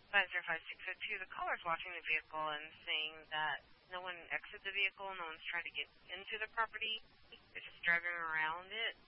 505-602. The caller's watching the vehicle and saying that no one exited the vehicle, no one's trying to get into the property. They're just driving around it.